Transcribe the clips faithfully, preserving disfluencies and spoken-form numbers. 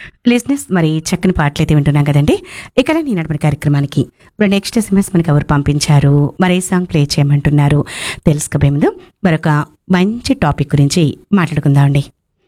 లిజినెస్ మరి చక్కని పాటలైతే వింటున్నాం కదండి. ఇక్కడ నేను నడిపిన కార్యక్రమానికి ఇప్పుడు నెక్స్ట్ ఎస్ఎంఎస్ మనకి ఎవరు పంపించారు, మరి ఏ సాంగ్ ప్లే చేయమంటున్నారు తెలుసుకోబోయే ముందు మరొక మంచి టాపిక్ గురించి మాట్లాడుకుందామండి.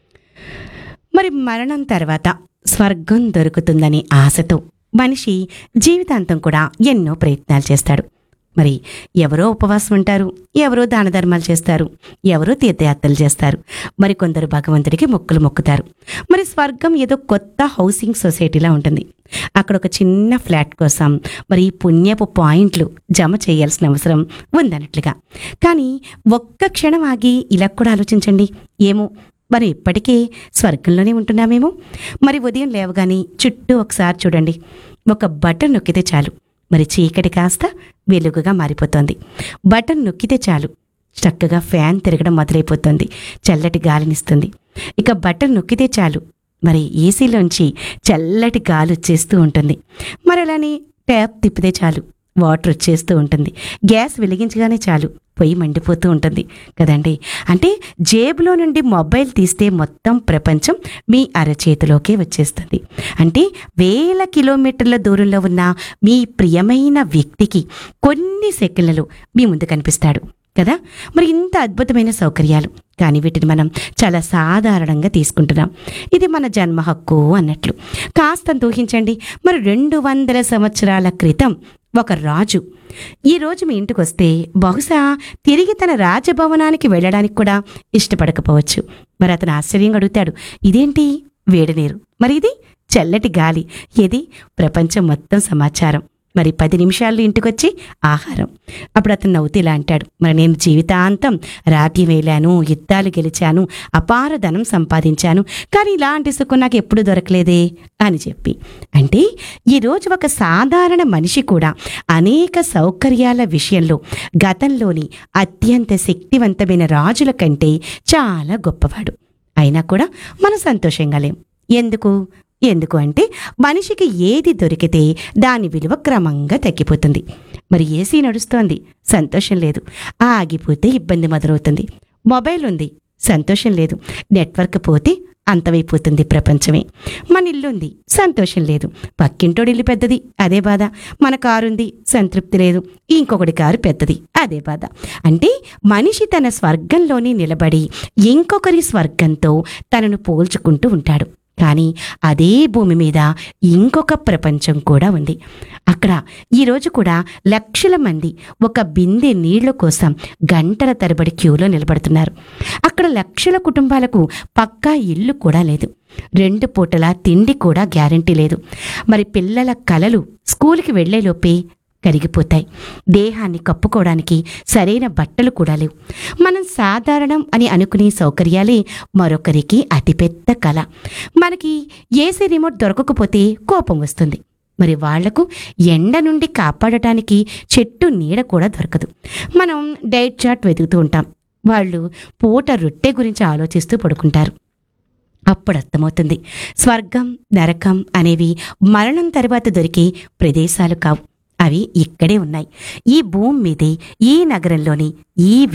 మరి మరణం తర్వాత స్వర్గం దొరుకుతుందని ఆశతో మనిషి జీవితాంతం కూడా ఎన్నో ప్రయత్నాలు చేస్తాడు. మరి ఎవరో ఉపవాసం ఉంటారు, ఎవరో దాన ధర్మాలు చేస్తారు, ఎవరో తీర్థయాత్రలు చేస్తారు, మరి కొందరు భగవంతుడికి మొక్కులు మొక్కుతారు. మరి స్వర్గం ఏదో కొత్త హౌసింగ్ సొసైటీలా ఉంటుంది. అక్కడ ఒక చిన్న ఫ్లాట్ కోసం మరి ఈ పుణ్యపు పాయింట్లు జమ చేయాల్సిన అవసరం ఉందన్నట్లుగా. కానీ ఒక్క క్షణం ఆగి ఇలా కూడా ఆలోచించండి. ఏమో మరి ఇప్పటికే స్వర్గంలోనే ఉంటున్నామేమో. మరి ఉదయం లేవగానే చుట్టూ ఒకసారి చూడండి, ఒక బటన్ నొక్కితే చాలు మరి చీకటి కాస్త వెలుగుగా మారిపోతుంది. బటన్ నొక్కితే చాలు చక్కగా ఫ్యాన్ తిరగడం మొదలైపోతుంది, చల్లటి గాలినిస్తుంది. ఇక బటన్ నొక్కితే చాలు మరి ఏసీలోంచి చల్లటి గాలి వచ్చేస్తూ ఉంటుంది. మరి అలానే ట్యాప్ తిప్పితే చాలు వాటర్ వచ్చేస్తూ ఉంటుంది. గ్యాస్ వెలిగించగానే చాలు పొయ్యి మండిపోతూ ఉంటుంది కదండి. అంటే జేబులో నుండి మొబైల్ తీస్తే మొత్తం ప్రపంచం మీ అరచేతిలోకే వచ్చేస్తుంది. అంటే వేల కిలోమీటర్ల దూరంలో ఉన్న మీ ప్రియమైన వ్యక్తికి కొన్ని సెకండ్లలో మీ ముందు కనిపిస్తాడు కదా. మరి ఇంత అద్భుతమైన సౌకర్యాలు, కానీ వీటిని మనం చాలా సాధారణంగా తీసుకుంటున్నాం. ఇది మన జన్మ హక్కు అన్నట్లు. కాస్త ఊహించండి, మరి రెండు వందల సంవత్సరాల క్రితం ఒక రాజు ఈరోజు మీ ఇంటికి వస్తే బహుశా తిరిగి తన రాజభవనానికి వెళ్ళడానికి కూడా ఇష్టపడకపోవచ్చు. మరి అతను ఆశ్చర్యంగా అడుగుతాడు, ఇదేంటి వేడి నీరు, మరి ఇది చల్లటి గాలి, ఇది ప్రపంచం మొత్తం సమాచారం, మరి పది నిమిషాల్లో ఇంటికొచ్చి ఆహారం. అప్పుడు అతను నవ్వుతూ ఇలా అంటాడు, మరి నేను జీవితాంతం రాజ్యం వేలాను, యుద్ధాలు గెలిచాను, అపార ధనం సంపాదించాను, కానీ ఇలాంటి సుఖం నాకు ఎప్పుడు దొరకలేదే అని చెప్పి. అంటే ఈరోజు ఒక సాధారణ మనిషి కూడా అనేక సౌకర్యాల విషయంలో గతంలోని అత్యంత శక్తివంతమైన రాజుల కంటే చాలా గొప్పవాడు. అయినా కూడా మనం సంతోషంగా లేం. ఎందుకు ఎందుకు అంటే మనిషికి ఏది దొరికితే దాని విలువ క్రమంగా తగ్గిపోతుంది. మరి ఏసీ నడుస్తోంది, సంతోషం లేదు, ఆగిపోతే ఇబ్బంది మొదలవుతుంది. మొబైల్ ఉంది, సంతోషం లేదు, నెట్వర్క్ పోతే అంతమైపోతుంది ప్రపంచమే. మన ఇల్లుంది, సంతోషం లేదు, పక్కింటోడి ఇల్లు పెద్దది, అదే బాధ. మన కారుంది, సంతృప్తి లేదు, ఇంకొకటి కారు పెద్దది, అదే బాధ. అంటే మనిషి తన స్వర్గంలోనే నిలబడి ఇంకొకరి స్వర్గంతో తనను పోల్చుకుంటూ ఉంటాడు. కానీ అదే భూమి మీద ఇంకొక ప్రపంచం కూడా ఉంది. అక్కడ ఈరోజు కూడా లక్షల మంది ఒక బిందె నీళ్ల కోసం గంటల తరబడి క్యూలో నిలబడుతున్నారు. అక్కడ లక్షల కుటుంబాలకు పక్కా ఇల్లు కూడా లేదు, రెండు పూటల తిండి కూడా గ్యారంటీ లేదు. మరి పిల్లల కలలు స్కూల్కి వెళ్లేలోపే కరిగిపోతాయి. దేహాన్ని కప్పుకోవడానికి సరైన బట్టలు కూడా లేవు. మనం సాధారణం అని అనుకునే సౌకర్యాలే మరొకరికి అతిపెద్ద కళ. మనకి ఏసీ రిమోట్ దొరకకపోతే కోపం వస్తుంది, మరి వాళ్లకు ఎండ నుండి కాపాడటానికి చెట్టు నీడ కూడా దొరకదు. మనం డైట్ చార్ట్ వెతుకుతూ ఉంటాం, వాళ్ళు పూట రొట్టె గురించి ఆలోచిస్తూ పడుకుంటారు. అప్పుడు అర్థమవుతుంది, స్వర్గం నరకం అనేవి మరణం తర్వాత దొరికే ప్రదేశాలు కావు, అవి ఇక్కడే ఉన్నాయి. ఈ భూమి మీదే, ఈ నగరంలోని, ఈ